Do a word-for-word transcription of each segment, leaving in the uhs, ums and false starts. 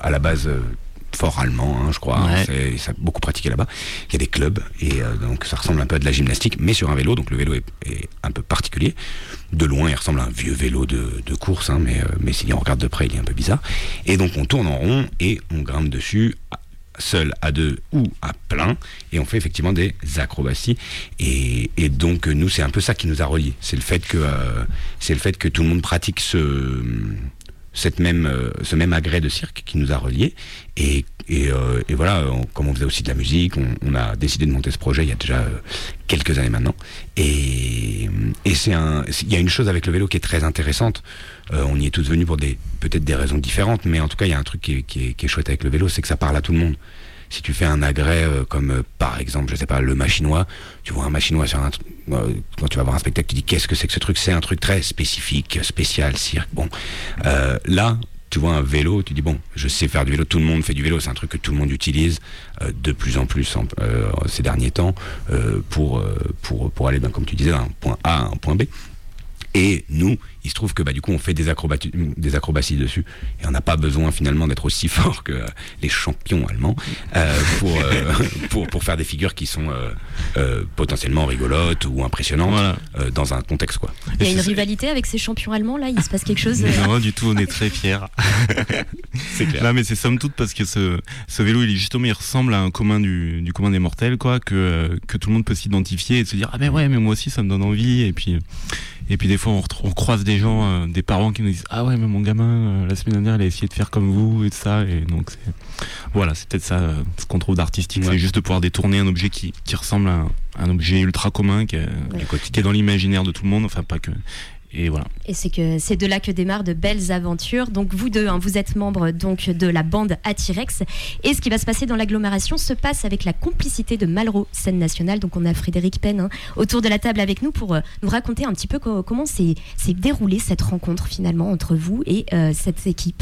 à la base euh, fort allemand, hein, je crois. Ouais. Hein, c'est, ça a beaucoup pratiqué là-bas. Il y a des clubs et euh, donc ça ressemble un peu à de la gymnastique, mais sur un vélo. Donc le vélo est, est un peu particulier. De loin, il ressemble à un vieux vélo de, de course, hein, mais, euh, mais si on regarde de près, il est un peu bizarre. Et donc on tourne en rond et on grimpe dessus, seul, à deux ou à plein, et on fait effectivement des acrobaties. Et, et donc nous, c'est un peu ça qui nous a reliés. C'est le fait que euh, c'est le fait que tout le monde pratique ce cette même euh, ce même agrès de cirque qui nous a reliés. Et et, euh, et voilà, on, comme on faisait aussi de la musique, on, on a décidé de monter ce projet il y a déjà euh, quelques années maintenant. Et et c'est un il y a une chose avec le vélo qui est très intéressante. Euh, on y est tous venus pour des peut-être des raisons différentes, mais en tout cas il y a un truc qui est, qui est, qui est chouette avec le vélo, c'est que ça parle à tout le monde. Si tu fais un agrès euh, comme euh, par exemple, je sais pas, le machinois, tu vois un machinois sur un euh, quand tu vas voir un spectacle, tu dis qu'est-ce que c'est que ce truc? C'est un truc très spécifique, spécial, cirque. Bon, euh, là, tu vois un vélo, tu dis bon, je sais faire du vélo, tout le monde fait du vélo, c'est un truc que tout le monde utilise euh, de plus en plus en, euh, ces derniers temps euh, pour euh, pour pour aller, ben, comme tu disais, d'un point A à un point B. Et nous, il se trouve que bah, du coup, on fait des acrobaties, des acrobaties dessus. Et on n'a pas besoin finalement d'être aussi fort que euh, les champions allemands euh, pour, euh, pour, pour faire des figures qui sont euh, euh, potentiellement rigolotes ou impressionnantes voilà. euh, dans un contexte, quoi. Il y a une rivalité avec ces champions allemands, là? Il se passe quelque chose? euh... Non, du tout, on est très fiers. C'est clair. Non, mais c'est somme toute parce que ce, ce vélo, il est justement, il ressemble à un commun du, du commun des mortels, quoi, que, euh, que tout le monde peut s'identifier et se dire, ah ben ouais, mais moi aussi, ça me donne envie. Et puis, et puis des fois, on, on croise des gens, euh, des parents qui nous disent, ah ouais, mais mon gamin, euh, la semaine dernière, il a essayé de faire comme vous et tout ça. Et donc, c'est, voilà, c'est peut-être ça, euh, ce qu'on trouve d'artistique, ouais. C'est juste de pouvoir détourner un objet qui, qui ressemble à un, un objet ultra commun, qui est, ouais. qui est dans l'imaginaire de tout le monde, enfin, pas que. Et voilà. Et c'est que c'est de là que démarrent de belles aventures. Donc vous deux, hein, vous êtes membres donc de la bande Atirex. Et ce qui va se passer dans l'agglomération se passe avec la complicité de Malraux Scène Nationale. Donc on a Frédéric Penn hein, autour de la table avec nous pour euh, nous raconter un petit peu co- comment s'est, s'est déroulée cette rencontre finalement entre vous et euh, cette équipe.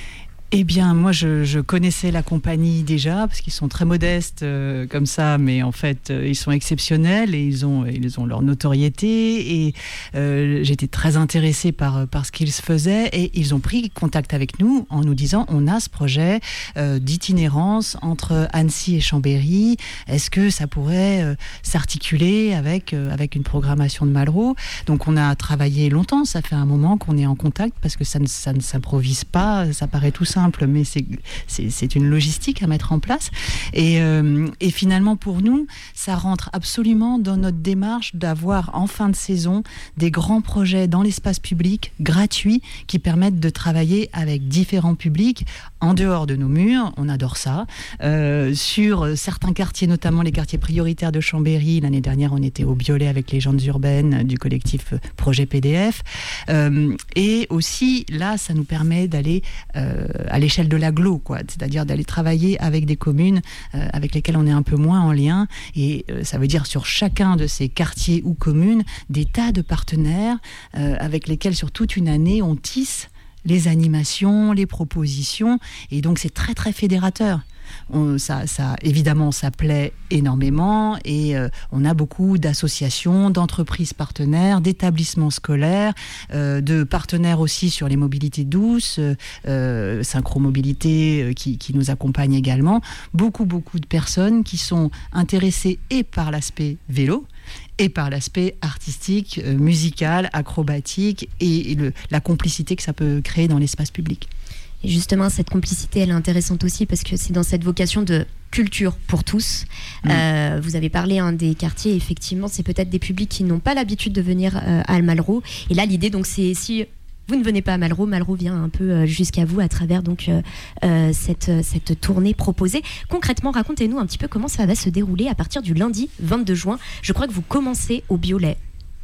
Eh bien, moi, je, je connaissais la compagnie déjà, parce qu'ils sont très modestes euh, comme ça, mais en fait, euh, ils sont exceptionnels et ils ont, ils ont leur notoriété. Et euh, j'étais très intéressée par, par ce qu'ils faisaient. Et ils ont pris contact avec nous en nous disant, on a ce projet euh, d'itinérance entre Annecy et Chambéry. Est-ce que ça pourrait euh, s'articuler avec, euh, avec une programmation de Malraux? Donc, on a travaillé longtemps. Ça fait un moment qu'on est en contact, parce que ça ne, ça ne s'improvise pas. Ça paraît tout simple. Mais c'est, c'est, c'est une logistique à mettre en place. Et, euh, et finalement, pour nous, ça rentre absolument dans notre démarche d'avoir en fin de saison des grands projets dans l'espace public, gratuits, qui permettent de travailler avec différents publics en dehors de nos murs. On adore ça. Euh, sur certains quartiers, notamment les quartiers prioritaires de Chambéry. L'année dernière, on était au Biolay avec Légendes urbaines du collectif Projet P D F. Euh, et aussi, là, ça nous permet d'aller euh, à l'échelle de l'agglo, quoi, c'est-à-dire d'aller travailler avec des communes euh, avec lesquelles on est un peu moins en lien, et euh, ça veut dire sur chacun de ces quartiers ou communes des tas de partenaires euh, avec lesquels sur toute une année on tisse les animations, les propositions, et donc c'est très très fédérateur. On, ça, ça, évidemment, ça plaît énormément et euh, on a beaucoup d'associations, d'entreprises partenaires, d'établissements scolaires, euh, de partenaires aussi sur les mobilités douces, euh, Synchromobilité euh, qui, qui nous accompagne également. Beaucoup, beaucoup de personnes qui sont intéressées et par l'aspect vélo et par l'aspect artistique, euh, musical, acrobatique et, et le, la complicité que ça peut créer dans l'espace public. Et justement, cette complicité, elle est intéressante aussi parce que c'est dans cette vocation de culture pour tous. Mmh. Euh, vous avez parlé hein, des quartiers, effectivement, c'est peut-être des publics qui n'ont pas l'habitude de venir euh, à Malraux. Et là, l'idée, donc, c'est si vous ne venez pas à Malraux, Malraux vient un peu euh, jusqu'à vous à travers donc euh, euh, cette, cette tournée proposée. Concrètement, racontez-nous un petit peu comment ça va se dérouler à partir du lundi vingt-deux juin. Je crois que vous commencez au Biolay.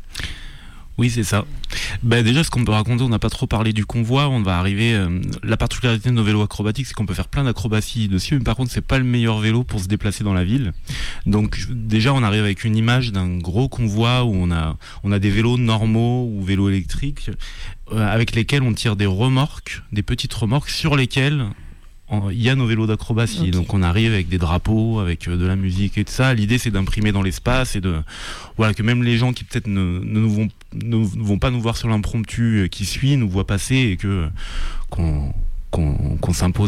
Oui, c'est ça. Ben déjà, ce qu'on peut raconter, on n'a pas trop parlé du convoi. On va arriver. Euh, la particularité de nos vélos acrobatiques, c'est qu'on peut faire plein d'acrobaties dessus, mais par contre, c'est pas le meilleur vélo pour se déplacer dans la ville. Donc, déjà, on arrive avec une image d'un gros convoi où on a, on a des vélos normaux ou vélos électriques euh, avec lesquels on tire des remorques, des petites remorques sur lesquelles il y a nos vélos d'acrobatie. Okay. Donc on arrive avec des drapeaux, avec de la musique et tout ça. L'idée, c'est d'imprimer dans l'espace et de voilà que même les gens qui peut-être ne, ne, nous vont, ne vont pas nous voir sur l'impromptu qui suit nous voient passer et que qu'on, qu'on, qu'on s'impose